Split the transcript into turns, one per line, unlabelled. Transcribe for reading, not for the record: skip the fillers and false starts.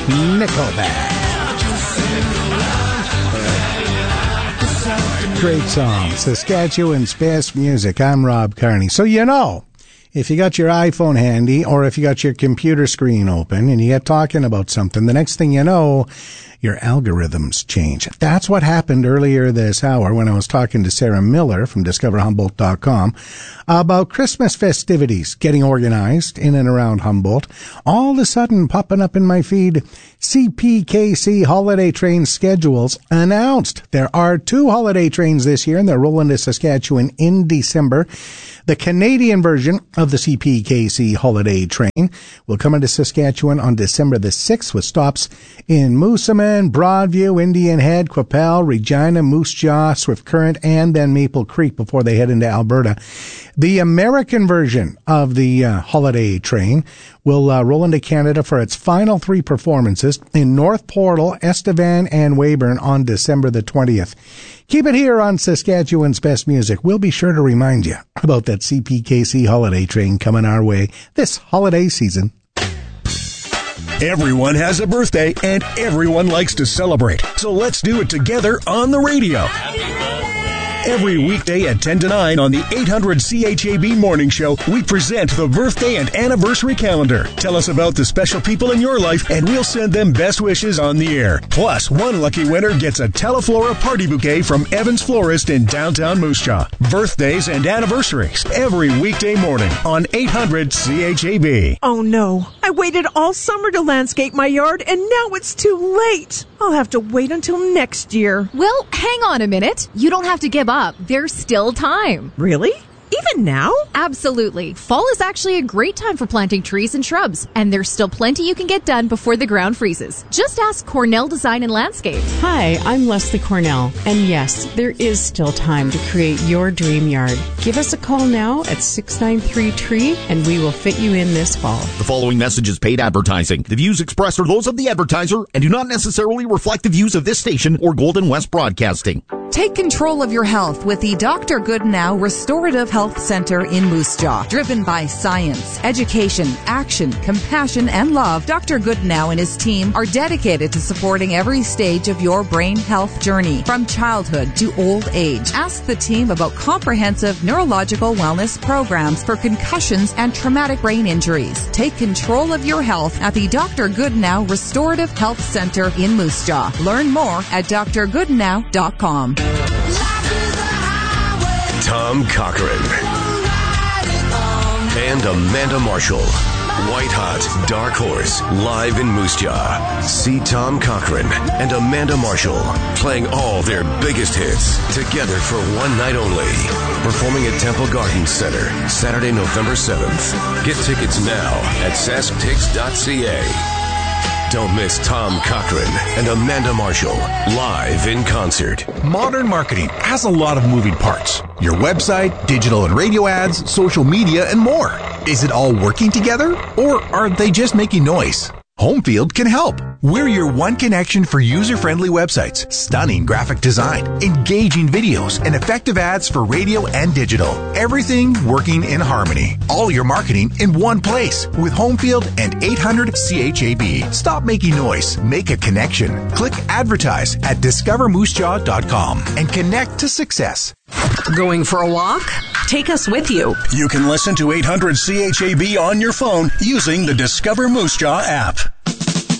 Nickelback. Great song. Saskatchewan's best music. I'm Rob Carney. So if you got your iPhone handy or if you got your computer screen open and you get talking about something, the next thing you know, your algorithms change. That's what happened earlier this hour when I was talking to Sarah Miller from DiscoverHumboldt.com about Christmas festivities getting organized in and around Humboldt. All of a sudden, popping up in my feed, CPKC holiday train schedules announced. There are 2 holiday trains this year, and they're rolling to Saskatchewan in December. The Canadian version of the CPKC holiday train will come into Saskatchewan on December the 6th with stops in Moosomin, Broadview, Indian Head, Qu'Appelle, Regina, Moose Jaw, Swift Current, and then Maple Creek before they head into Alberta. The American version of the holiday train will roll into Canada for its final 3 performances in North Portal, Estevan, and Weyburn on December the 20th. Keep it here on Saskatchewan's Best Music. We'll be sure to remind you about that CPKC holiday train coming our way this holiday season.
Everyone has a birthday, and everyone likes to celebrate. So let's do it together on the radio. Every weekday at 10 to 9 on the 800 CHAB Morning Show, we present the birthday and anniversary calendar. Tell us about the special people in your life, and we'll send them best wishes on the air. Plus, one lucky winner gets a Teleflora party bouquet from Evans Florist in downtown Moose Jaw. Birthdays and anniversaries every weekday morning on 800 CHAB.
Oh no, I waited all summer to landscape my yard, and now it's too late. I'll have to wait until next year.
Well, hang on a minute. You don't have to give up. There's still time.
Really? Even now?
Absolutely. Fall is actually a great time for planting trees and shrubs, and there's still plenty you can get done before the ground freezes. Just ask Cornell Design and Landscape.
Hi, I'm Leslie Cornell, and yes, there is still time to create your dream yard. Give us a call now at 693-TREE, and we will fit you in this fall.
The following message is paid advertising. The views expressed are those of the advertiser and do not necessarily reflect the views of this station or Golden West Broadcasting.
Take control of your health with the Dr. Goodnow Restorative Health Center in Moose Jaw. Driven by science, education, action, compassion, and love, Dr. Goodnow and his team are dedicated to supporting every stage of your brain health journey, from childhood to old age. Ask the team about comprehensive neurological wellness programs for concussions and traumatic brain injuries. Take control of your health at the Dr. Goodnow Restorative Health Center in Moose Jaw. Learn more at drgoodnow.com.
Tom Cochran and Amanda Marshall. White Hot Dark Horse live in Moose Jaw. See Tom Cochran and Amanda Marshall playing all their biggest hits together for one night only. Performing at Temple Gardens Center Saturday, November 7th. Get tickets now at sasktix.ca. Don't miss Tom Cochran and Amanda Marshall live in concert.
Modern marketing has a lot of moving parts. Your website, digital and radio ads, social media, and more. Is it all working together, or are they just making noise? Homefield can help. We're your one connection for user-friendly websites, stunning graphic design, engaging videos, and effective ads for radio and digital. Everything working in harmony. All your marketing in one place with Homefield and 800 CHAB. Stop making noise. Make a connection. Click advertise at discovermoosejaw.com and connect to success.
Going for a walk? Take us with you.
You can listen to 800 CHAB on your phone using the Discover Moose Jaw app.